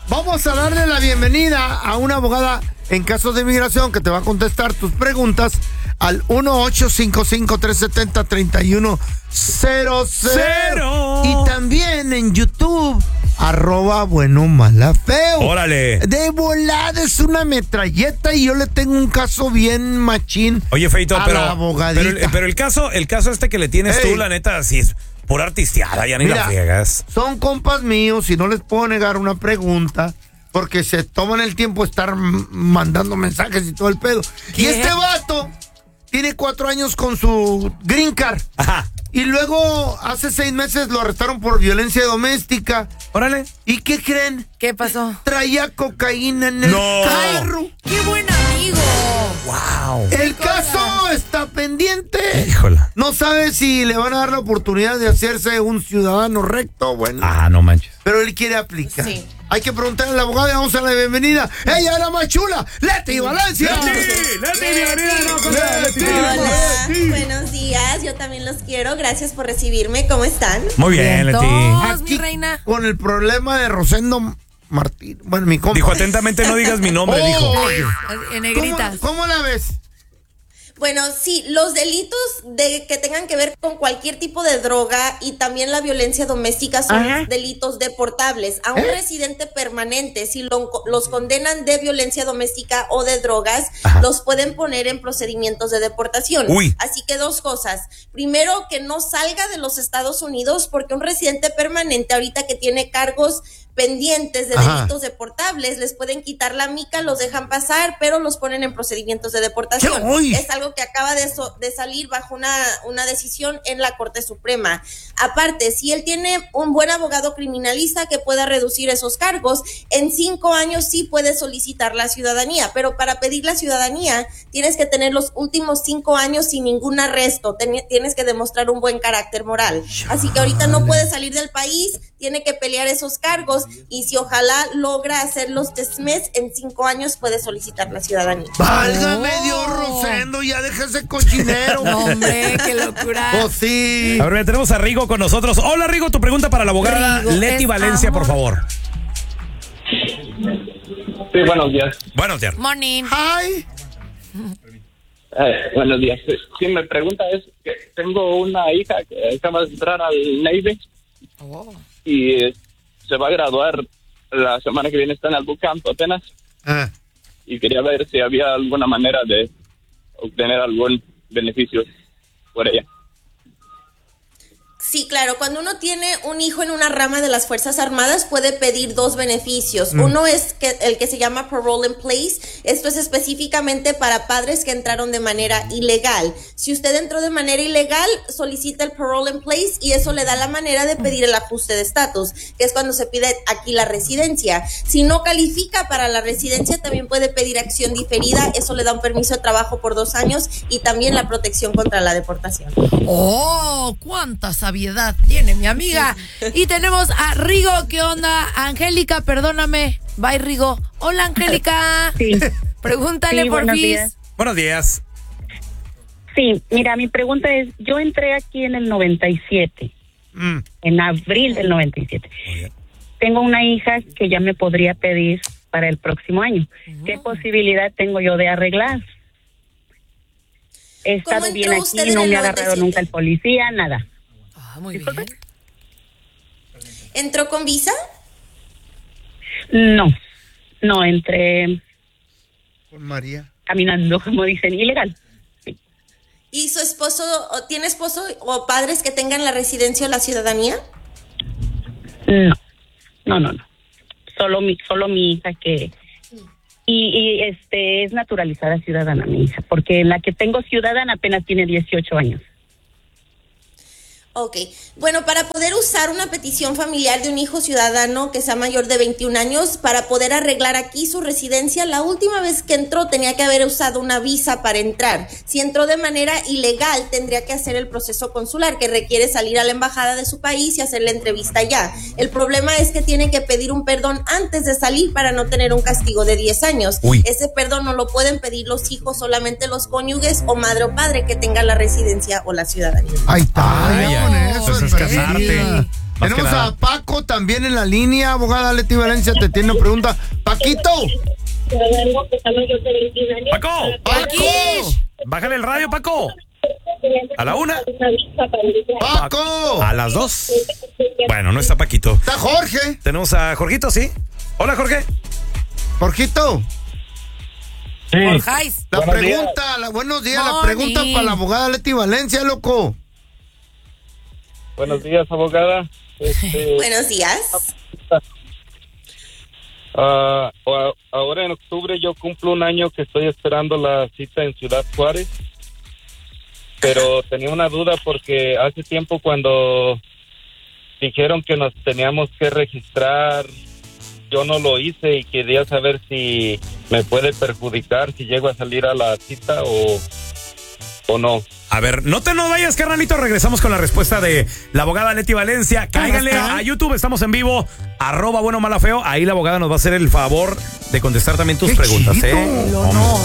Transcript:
Vamos a darle la bienvenida a una abogada en casos de inmigración que te va a contestar tus preguntas al 1-855-370-3100. Y también en YouTube, @buenomalafeo. Órale. De volada es una metralleta y yo le tengo un caso bien machín. Oye, Feito, a la abogadita. pero el caso este que le tienes tú, la neta, sí es pura artisteada, ya ni la friegas. Son compas míos y no les puedo negar una pregunta porque se toman el tiempo de estar mandando mensajes y todo el pedo. ¿Qué? Y este vato tiene 4 años con su green card. Ajá. Y luego hace 6 meses lo arrestaron por violencia doméstica. Órale. ¿Y qué creen? ¿Qué pasó? Traía cocaína en el carro. ¡Qué buen amigo! ¡Wow! El caso está pendiente. Híjola. No sabe si le van a dar la oportunidad de hacerse un ciudadano recto. Bueno. Ah, no manches. Pero él quiere aplicar. Sí. Hay que preguntarle al abogado y vamos a darle la bienvenida. Ella es la más chula, Leti Valencia. Hola, buenos días, yo también los quiero, gracias por recibirme, ¿cómo están? Muy bien, Leti. Mi reina. Con el problema de Rosendo Martín. Bueno, mi compa. Dijo atentamente, no digas mi nombre, dijo. En negritas. ¿Cómo la ves? Bueno, sí, los delitos que tengan que ver con cualquier tipo de droga y también la violencia doméstica son delitos deportables. A un residente permanente, si los condenan de violencia doméstica o de drogas, los pueden poner en procedimientos de deportación. Uy. Así que 2 cosas. Primero, que no salga de los Estados Unidos, porque un residente permanente ahorita que tiene cargos pendientes de delitos deportables, les pueden quitar la mica, los dejan pasar, pero los ponen en procedimientos de deportación. Es algo que acaba de salir bajo una decisión en la Corte Suprema. Aparte, si él tiene un buen abogado criminalista que pueda reducir esos cargos, en 5 años sí puede solicitar la ciudadanía, pero para pedir la ciudadanía tienes que tener los últimos 5 años sin ningún arresto, tienes que demostrar un buen carácter moral. Así que ahorita no puede salir del país, tiene que pelear esos cargos, y si ojalá logra hacer los dismiss, en 5 años puede solicitar la ciudadanía. Válgame Dios, Rosendo, ya deja ese cochinero. No, hombre, qué locura. Oh, sí. A ver, tenemos a Rigo con nosotros. Hola, Rigo, tu pregunta para la abogada Rigo, Leti Valencia, por favor. Sí, buenos días. Buenos días. Morning. Hi. Buenos días. Sí, mi pregunta es que tengo una hija que acaba de entrar al Navy y se va a graduar la semana que viene, está en el bootcamp apenas. Y quería ver si había alguna manera de obtener algún beneficio por ella. Sí, claro, cuando uno tiene un hijo en una rama de las Fuerzas Armadas puede pedir 2 beneficios. Uno es el que se llama parole in place. Esto es específicamente para padres que entraron de manera ilegal. Si usted entró de manera ilegal, solicita el parole in place y eso le da la manera de pedir el ajuste de estatus, que es cuando se pide aquí la residencia. Si no califica para la residencia, también puede pedir acción diferida. Eso le da un permiso de trabajo por 2 años y también la protección contra la deportación. ¡Oh! ¡Cuánta sabiedad tiene mi amiga! Y tenemos a Rigo. ¿Qué onda? Angélica, perdóname. Bye, Rigo. Hola, Angélica. Sí. Pregúntale, Sí, por buenos fin. días. Buenos días. Sí, mira, mi pregunta es, yo entré aquí en el 97, en abril del 97. Tengo una hija que ya me podría pedir para el próximo año. ¿Qué posibilidad tengo yo de arreglar? He estado bien aquí, no me ha agarrado nunca el policía, nada. Ah, muy bien. ¿Entró con visa? No, entré Con María. caminando, como dicen, ilegal. Sí. ¿Y su esposo, o tiene esposo o padres que tengan la residencia o la ciudadanía? No. Solo mi hija que... Y es naturalizada ciudadana, mi hija, porque la que tengo ciudadana apenas tiene 18 años. Ok, bueno, para poder usar una petición familiar de un hijo ciudadano que sea mayor de 21 años, para poder arreglar aquí su residencia, la última vez que entró tenía que haber usado una visa para entrar. Si entró de manera ilegal, tendría que hacer el proceso consular, que requiere salir a la embajada de su país y hacer la entrevista allá. El problema es que tiene que pedir un perdón antes de salir para no tener un castigo de 10 años. Uy. Ese perdón no lo pueden pedir los hijos, solamente los cónyuges o madre o padre que tengan la residencia o la ciudadanía. Ahí está. Ay, con eso, pues es el perfil. casarte. Tenemos a Paco también en la línea. Abogada Leti Valencia te tiene una pregunta. Paquito. Paco. Bájale el radio, Paco. A la 1. Paco. A las 2. Bueno, no está Paquito. Está Jorge. Tenemos a Jorgito, ¿sí? Hola, Jorge. Jorgito. Sí. Jorjais. La pregunta, buenos días, la pregunta para la abogada Leti Valencia, loco. Buenos días, abogada. Buenos días. Ahora en octubre yo cumplo un año que estoy esperando la cita en Ciudad Juárez, pero tenía una duda porque hace tiempo cuando dijeron que nos teníamos que registrar, yo no lo hice y quería saber si me puede perjudicar si llego a salir a la cita o no. A ver, no vayas, carnalito. Regresamos con la respuesta de la abogada Leti Valencia. Cáiganle a YouTube, estamos en vivo. @bueno mala feo. Ahí la abogada nos va a hacer el favor de contestar también tus preguntas, chido. No.